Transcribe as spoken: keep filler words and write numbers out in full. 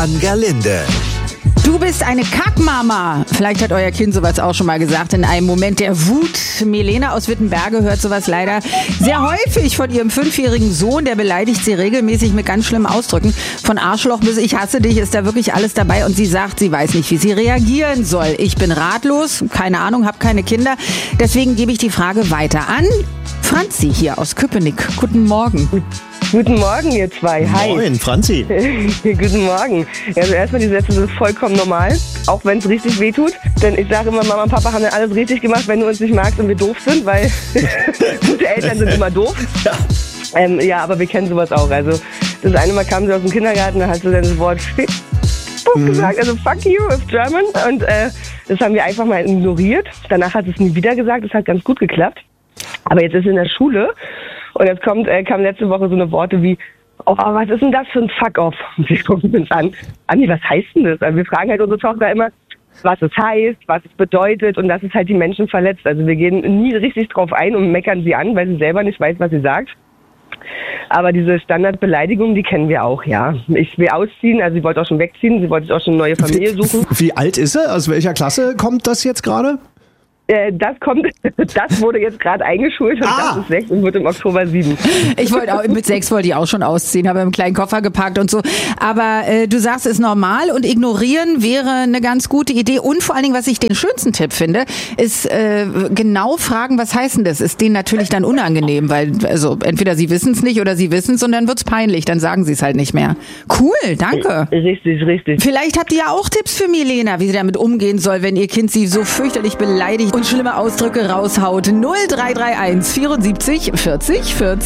an Gerlinde. Du bist eine Kackmama. Vielleicht hat euer Kind sowas auch schon mal gesagt. In einem Moment der Wut. Milena aus Wittenberge hört sowas leider sehr häufig von ihrem fünfjährigen Sohn. Der beleidigt sie regelmäßig mit ganz schlimmen Ausdrücken. Von Arschloch bis ich hasse dich ist da wirklich alles dabei. Und sie sagt, sie weiß nicht, wie sie reagieren soll. Ich bin ratlos, keine Ahnung, habe keine Kinder. Deswegen gebe ich die Frage weiter an Franzi hier aus Köpenick. Guten Morgen. Guten Morgen, ihr zwei. Hi. Moin, Franzi. Guten Morgen. Also erstmal, die Sätze sind vollkommen normal, auch wenn es richtig wehtut. Denn ich sage immer, Mama und Papa haben ja alles richtig gemacht, wenn du uns nicht magst und wir doof sind, weil gute Eltern sind immer doof. Ja. Ähm, ja, aber wir kennen sowas auch. Also das eine Mal kam sie aus dem Kindergarten, da hat sie dann das Wort mhm. gesagt, also fuck you ist German. Und äh, das haben wir einfach mal ignoriert. Danach hat sie es nie wieder gesagt, das hat ganz gut geklappt. Aber jetzt ist sie in der Schule. Und jetzt kommt, äh, kam letzte Woche so eine Worte wie, oh, was ist denn das für ein Fuck-off? Und wir gucken uns an, Anni, was heißt denn das? Also wir fragen halt unsere Tochter immer, was es heißt, was es bedeutet und dass es halt die Menschen verletzt. Also wir gehen nie richtig drauf ein und meckern sie an, weil sie selber nicht weiß, was sie sagt. Aber diese Standardbeleidigung, die kennen wir auch, ja. Ich will ausziehen, also sie wollte auch schon wegziehen, sie wollte sich auch schon eine neue Familie suchen. Wie, wie alt ist sie? Aus welcher Klasse kommt das jetzt gerade? Das kommt, das wurde jetzt gerade eingeschult und ah. das ist sechs und wird im Oktober sieben. Ich wollte auch, mit sechs wollte ich auch schon ausziehen, habe einen kleinen Koffer gepackt und so. Aber äh, du sagst, es ist normal und ignorieren wäre eine ganz gute Idee. Und vor allen Dingen, was ich den schönsten Tipp finde, ist äh, genau fragen, was heißt denn das? Ist denen natürlich dann unangenehm, weil also entweder sie wissen es nicht oder sie wissen es und dann wird's peinlich, dann sagen sie es halt nicht mehr. Cool, danke. Richtig, richtig. Vielleicht habt ihr ja auch Tipps für Milena, wie sie damit umgehen soll, wenn ihr Kind sie so fürchterlich beleidigt und schlimme Ausdrücke raushaut. null drei drei eins vierundsiebzig vierzig vierzig